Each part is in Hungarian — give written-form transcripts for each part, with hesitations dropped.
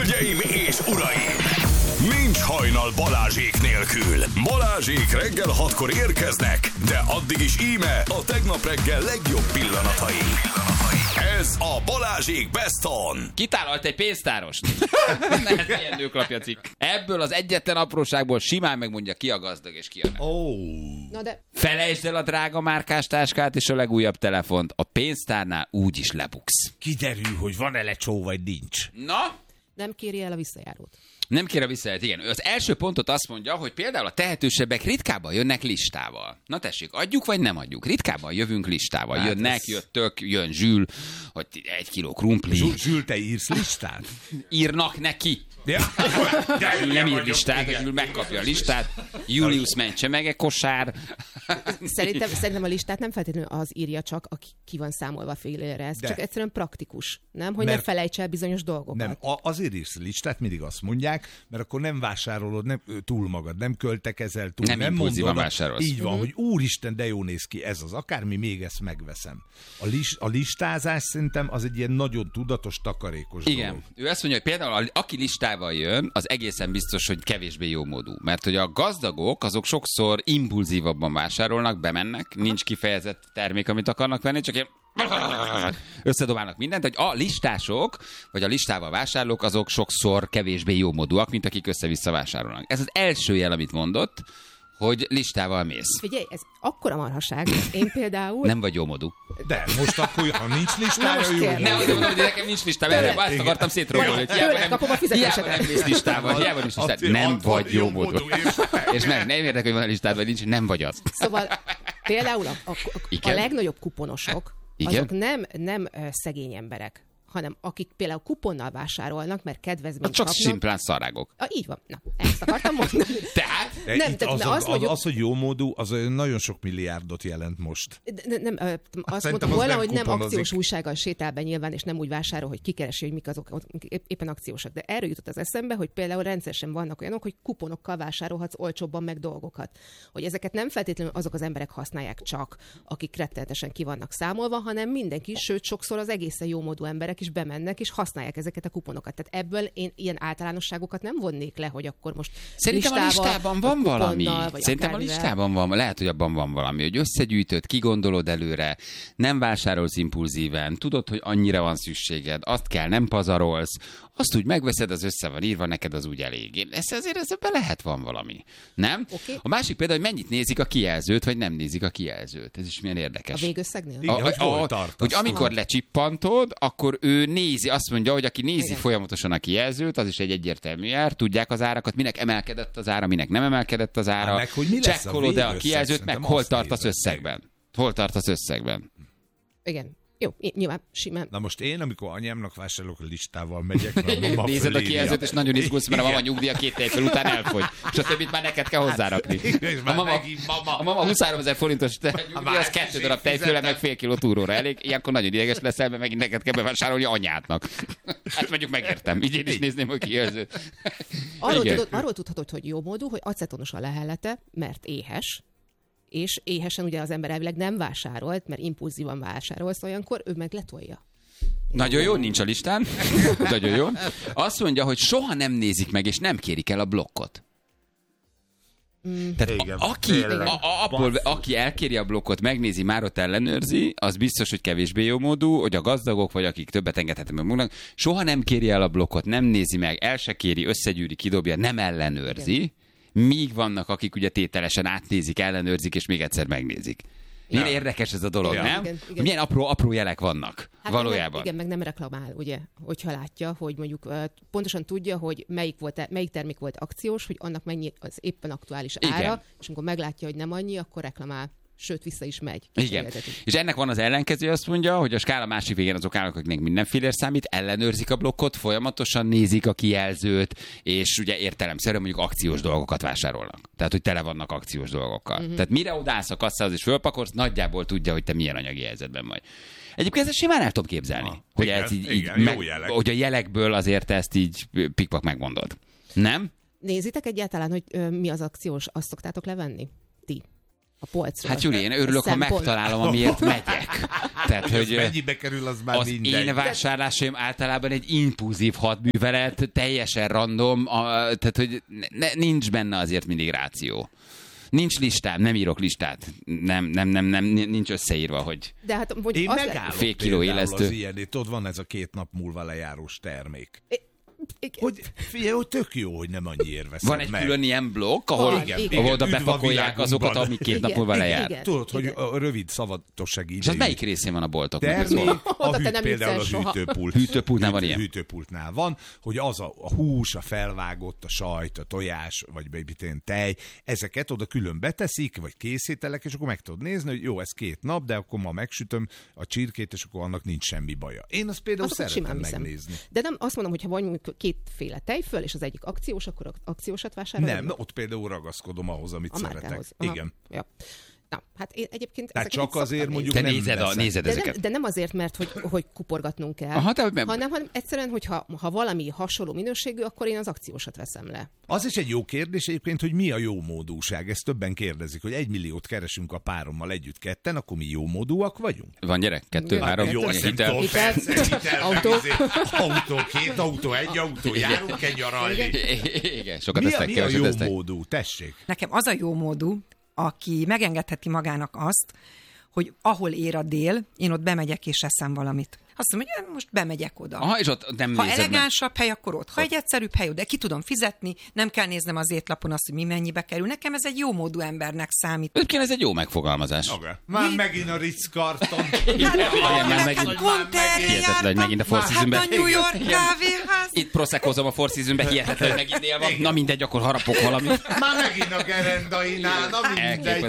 Hölgyeim és uraim! Nincs hajnal Balázsék nélkül. Balázsék reggel 6-kor érkeznek, de addig is íme a tegnap reggel legjobb pillanatai. Ez a Balázsék Best On. Kitálalt egy pénztárost. Ez ilyen nőklapja cikk. Ebből az egyetlen apróságból simán megmondja, ki a gazdag és ki a nem. Na de... Felejtsd el a drága márkás táskát és a legújabb telefont. A pénztárnál úgyis lebuksz. Kiderül, hogy van-e lecsó, vagy nincs. Na? Nem kéri el a visszajárót. Nem kér a visszajelzést, igen. Ő az első pontot azt mondja, hogy például a tehetősebbek ritkábban jönnek listával. Na tessék, adjuk vagy nem adjuk? Ritkábban jövünk listával. Hát jönnek, jöttök, jön Zsül, hogy 1 kiló krumpli. Zsül, te írsz listát? Írnak neki. Ja. Zsül nem ír listát, Zsül megkapja a listát. Julius mentse meg egy kosár. Szerintem a listát nem feltétlenül az írja csak, aki ki van számolva félére. Ez csak egyszerűen praktikus. Nem? Hogy ne felejts el bizonyos dolgokat. Nem, azért írsz listát, mindig azt mondják, mert akkor nem vásárolod nem, túl magad, nem költekezel túl, nem impulzívan vásárolsz. Így van, hogy úristen, de jó néz ki ez az, akármi, még ezt megveszem. A listázás szerintem az egy ilyen nagyon tudatos, takarékos Igen. dolog. Ő azt mondja, hogy például aki listával jön, az egészen biztos, hogy kevésbé jómódú. Mert hogy a gazdagok, azok sokszor impulzívabban vásárolnak, bemennek, nincs kifejezett termék, amit akarnak venni, csak ilyen összedobálnak mindent, hogy a listások, vagy a listával vásárlók, azok sokszor kevésbé jómódúak, mint akik össze-vissza vásárolnak. Ez az első jel, amit mondott, hogy listával mész. Figyelj, ez akkora marhaság. Én például... Nem vagy jómódú. De most akkor, ha nincs listája, jó. Nem, azt mondom, hogy nekem nincs listám, erre azt akartam szétromolni, hogy hiába nem mész listával, hiába nincs listával. Nem vagy jómódú. És meg nem érdekel, hogy van a listában, vagy nincs, nem vagy az. Szóval például a legnagyobb kuponosok, azok nem szegény emberek, hanem akik például kuponnal vásárolnak, mert kedvezményt csak kapnak. simplán szarágok. Így van. Na, ezt akartam mondani. Tehát? Az, hogy jómódú, az nagyon sok milliárdot jelent most. Nem, azt mondtam volna, hogy nem akciós újsággal sétál be nyilván, és nem úgy vásárol, hogy kikeresi, hogy mik azok éppen akciósak. De erről jutott az eszembe, hogy például rendszeresen vannak olyanok, hogy kuponokkal vásárolhatsz olcsóbban meg dolgokat. Hogy ezeket nem feltétlenül azok az emberek használják csak, akik rettenetesen ki vannak számolva, hanem mindenki, sőt sokszor az egészen jómódú emberek is bemennek, és használják ezeket a kuponokat. Tehát ebből én ilyen általánosságokat nem vonnék le, hogy akkor most szerintem a listában van valami. Szerintem a listában van, lehet, hogy abban van valami, hogy összegyűjtöd, kigondolod előre, nem vásárolsz impulzíven, tudod, hogy annyira van szükséged, azt kell, nem pazarolsz, azt úgy megveszed, az össze van írva, neked az úgy elég. Ezzel lehet van valami. Nem? Okay. A másik például, hogy mennyit nézik a kijelzőt, vagy nem nézik a kijelzőt. Ez is milyen érdekes. A végösszegnél? Igen, hogy amikor lecsippantod, akkor ő nézi, azt mondja, hogy aki nézi folyamatosan a kijelzőt, az is egy egyértelmű jár, tudják az árakat, minek emelkedett az ára, minek nem emelkedett az ára. Csekkolod-e a kijelzőt, meg hol tartasz összegben. Hol tartasz összegben. Igen. Jó, nyilván simán. Na most én, amikor anyámnak vásárolok, a listával megyek. Nézed a kijelzőt, és nagyon izgulsz, mert a mama nyugdíja 2 évvel után elfogy. És a többit már neked kell hozzárakni. A mama 23 000 forintos nyugdíja, az 2 darab tejfőle, meg fél kiló túróra elég. Ilyenkor nagyon ideges leszel, mert megint neked kell bevásárolni anyádnak. Hát mondjuk megértem. Így én is nézném a kijelzőt. Arról tudhatod, hogy jómódú, hogy acetonos a lehellete, mert éhes, és éhesen ugye az ember elvileg nem vásárolt, mert impulzívan vásárolsz, olyankor ő meg letolja. Nagyon jó, nincs a listán. Nagyon jó. Azt mondja, hogy soha nem nézik meg, és nem kérik el a blokkot. Tehát aki elkéri a blokkot, megnézi, már ott ellenőrzi, az biztos, hogy kevésbé jómódú, hogy a gazdagok, vagy akik többet engedhetnek meg maguknak, soha nem kéri el a blokkot, nem nézi meg, el se kéri, összegyűri, kidobja, nem ellenőrzi. Igen. Míg vannak, akik ugye tételesen átnézik, ellenőrzik, és még egyszer megnézik. Milyen érdekes ez a dolog, nem? Igen. Milyen apró jelek vannak valójában. Igen, meg nem reklamál, ugye, hogyha látja, hogy mondjuk pontosan tudja, hogy melyik termék volt akciós, hogy annak mennyi az éppen aktuális ára, és amikor meglátja, hogy nem annyi, akkor reklamál. Sőt, vissza is megy. Igen. És ennek van az ellenkező, azt mondja, hogy a skála másik végén azok állnak, akiknek minden fillér számít, ellenőrzik a blokkot, folyamatosan nézik a kijelzőt, és ugye értelemszerűen mondjuk akciós dolgokat vásárolnak. Tehát, hogy tele vannak akciós dolgokkal. Tehát mire odállsz a kasszához és fölpakolsz, nagyjából tudja, hogy te milyen anyagi helyzetben vagy. Egyébként ezt simán el tudom képzelni. Hogy hogy a jelekből azért ezt így pikpak megmondod. Nem? Nézitek egyáltalán, hogy mi az akciós, azt szoktátok levenni? Ti? a polcról. Hát Júli, én örülök, ha megtalálom, amiért megyek. Tehát, hogy mennyibe kerül, az már mindegy. Az én vásárlásaim általában egy impulzív hadművelet, teljesen random, tehát, hogy nincs benne azért mindig ráció. Nincs listám, nem írok listát. Nem, nincs összeírva, hogy de hát, hogy én megállom fél kiló élesztő. Az ilyen, ott van ez a 2 nap múlva lejárós termék. Hogy figyelj, tök jó, hogy nem annyiért veszem van egy meg. külön ilyen blokk, ahol oda bepakolják azokat, amik 2 nap múlva lejár. Tudod, hogy a rövid szavatossági idejű. És az melyik részén van a boltok? Például a hűtőpult. Hűtőpultnál van ilyen? Hűtőpultnál van, hogy az a hús, a felvágott, a sajt, a tojás, vagy tej, ezeket oda külön beteszik, vagy készítelek, és akkor meg tudod nézni, hogy jó, ez 2 nap, de akkor ma megsütöm a csirkét, és akkor annak nincs semmi baja. Én azt például szeretem megnézni. De nem azt mondom, hogy ha van 2 tejföl, és az egyik akciós, akkor akciósat vásárolom? Nem, ott például ragaszkodom ahhoz, amit szeretek. Igen. Ja. Na, hát én egyébként... Tehát csak azért mondjuk nem nézed ezeket. De nem azért, mert hogy kuporgatnunk kell, hanem egyszerűen, hogy ha valami hasonló minőségű, akkor én az akciósat veszem le. Az is egy jó kérdés egyébként, hogy mi a jó módúság. Ezt többen kérdezik, hogy 1 milliót keresünk a párommal együtt ketten, akkor mi jó módúak vagyunk? Van gyerek? 2, 3, jó, hitel, autó. Autó, 2 autó, 1 autó, járunk egy nyaralni. Igen, sokat tesztek. Mi a jó módú? Tessék. Nekem az a jó módú, aki megengedheti magának azt, hogy ahol ér a dél, én ott bemegyek és eszem valamit. Azt mondom, hogy most bemegyek oda. Aha, és ott nem ha elegánsabb hely, akkor ott. Ha egy egyszerűbb hely, de ki tudom fizetni, nem kell néznem az étlapon azt, hogy mi mennyibe kerül. Nekem ez egy jó módú embernek számít. Egyébként ez egy jó megfogalmazás. Okay. Már megint a Ritz-Carton. Hihetetlen, hogy megint a Four Seasonben. Hát a New York kávéház. Itt proseckozom a Four Seasonben, hihetetlen, hogy megint él van. Na mindegy, akkor harapok valamit. Már megint a gerendainál, na mindegy.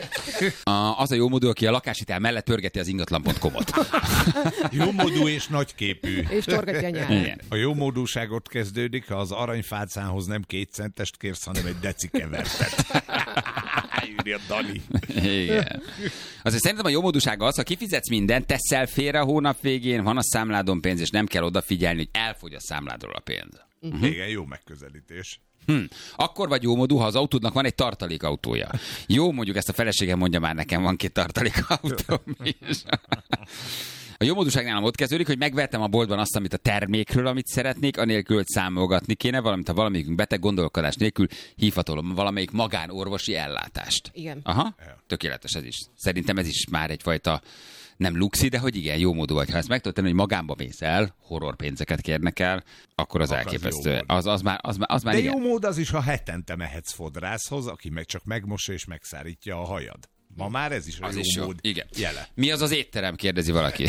Az a jó módú, aki a lakáshitel mellett pörgeti az ingatlan.com-ot. Jómódú és nagyképű. És torgatja nyáron. A jómódúságot kezdődik, ha az aranyfácánhoz nem 2 centest kérsz, hanem egy deci kevertet. Írja Dani. Igen. Azért szerintem a jómódúsága az, ha kifizetsz mindent, teszel félre a hónap végén, van a számládon pénz, és nem kell odafigyelni, hogy elfogy a számládról a pénz. Igen, jó megközelítés. Akkor vagy jómódú, ha az autódnak van egy tartalékautója. Jó, mondjuk ezt a feleségem mondja már nekem, van 2 tartalékautóm is. A jómódúság nálam ott kezdődik, hogy megvettem a boltban azt, amit a termékről, amit szeretnék, anélkül, hogy számolgatni kéne, valamint ha valamelyikünk beteg, gondolkodás nélkül hívhatolom valamelyik magánorvosi ellátást. Igen. Aha, tökéletes ez is. Szerintem ez is már egyfajta nem luxi, de hogy igen, jómódú vagy. Ha ezt meg tudod tenni, hogy magánba mész el, horror pénzeket kérnek el, akkor az elképesztő. Az már de igen. Jó mód az is, ha hetente mehetsz fodrászhoz, aki meg csak megmossa és megszárítja a hajad. Ma már ez is a jó mód jele. Mi az az étterem, kérdezi valaki.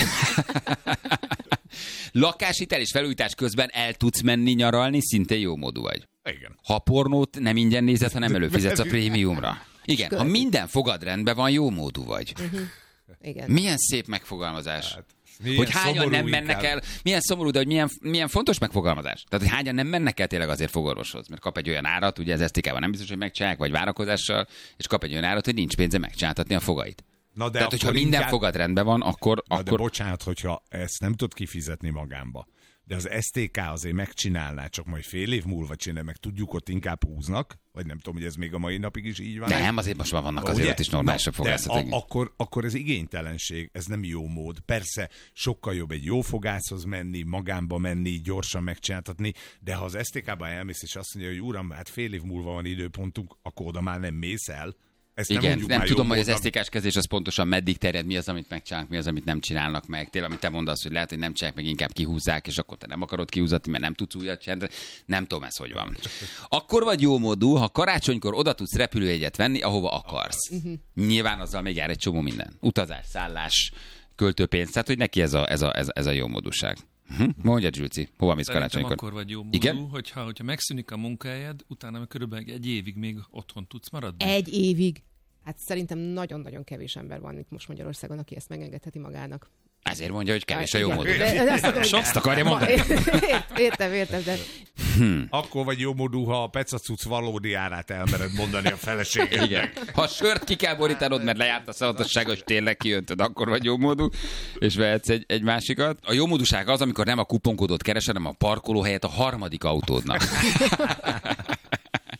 Lakáshitel és felújítás közben el tudsz menni nyaralni, szintén jó módú vagy. Igen. Ha pornót nem ingyen nézed, hanem előfizetsz a prémiumra. Igen, ha minden fogad rendben van, jó módú vagy. Igen. Milyen szép megfogalmazás. Hát, hogy hányan nem mennek el, milyen szomorú, de hogy milyen fontos megfogalmazás. Tehát, hogy hányan nem mennek el tényleg azért fogorvoshoz, mert kap egy olyan árat, ugye ez STK-ban nem biztos, hogy megcsinálják, vagy várakozással, és kap egy olyan árat, hogy nincs pénze megcsináltatni a fogait. Na de tehát, hogyha minden fogad rendben van, akkor... De bocsánat, hogyha ezt nem tud kifizetni magánba, de az STK azért megcsinálná, csak majd fél év múlva csinál, meg tudjuk, ott inkább húznak, vagy nem tudom, hogy ez még a mai napig is így van. Nem, azért most már vannak azért ott is normálisabb fogászatok. Akkor ez igénytelenség, ez nem jó mód. Persze sokkal jobb egy jó fogászhoz menni, magánba menni, gyorsan megcsináltatni, de ha az STK-ba elmész, és azt mondja, hogy uram, hát fél év múlva van időpontunk, akkor oda már nem mész el. Ezt igen, nem tudom, hogy az STK-s kezdés az pontosan meddig terjed, mi az, amit megcsinálnak, mi az, amit nem csinálnak meg. Tényleg, amit te mondasz, hogy lehet, hogy nem csinálják, meg inkább kihúzzák, és akkor te nem akarod kihúzatni, mert nem tudsz újat csinálni. Nem tudom, ez hogy van. Akkor vagy jó módú, ha karácsonykor oda tudsz repülőjegyet venni, ahova akarsz. Nyilván azzal még jár egy csomó minden. Utazás, szállás, költőpénz, tehát hogy neki ez a jó módúság. Mondja, Zsülci, hova mész karácsonykor? Akkor vagy jó módú, hogyha megszűnik a munkahelyed, utána körülbelül 1 évig még otthon tudsz maradni. 1 évig? Hát szerintem nagyon-nagyon kevés ember van itt most Magyarországon, aki ezt megengedheti magának. Ezért mondja, hogy kevés a jó módú. Azt akarja mondani. Értem, de... Akkor vagy jó módú, ha a pecacuc valódi árát elmered mondani a feleségednek. Igen. Ha a sört ki kell borítanod, mert lejárt a szavatossága, és tényleg kijöntöd, akkor vagy jó módú, és vehetsz egy másikat. A jó módúság az, amikor nem a kuponkódot keresed, hanem a parkolóhelyet a harmadik autódnak.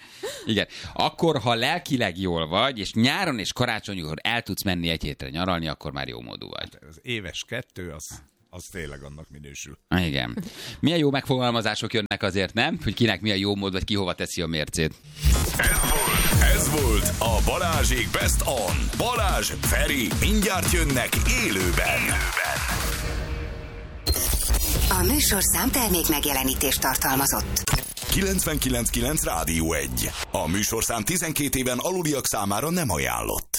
Igen. Akkor, ha lelkileg jól vagy, és nyáron és karácsonykor el tudsz menni egy hétre nyaralni, akkor már jó módú vagy. Az éves 2, az tényleg annak minősül. Igen. Milyen jó megfogalmazások jönnek azért, nem? Hogy kinek mi a jó mód, vagy ki hova teszi a mércét. Ez volt a Balázsék Best On. Balázs, Feri, mindjárt jönnek élőben. A műsorszám termék megjelenítést tartalmazott. 99.9 Rádió 1. A műsorszám 12 éven aluliak számára nem ajánlott.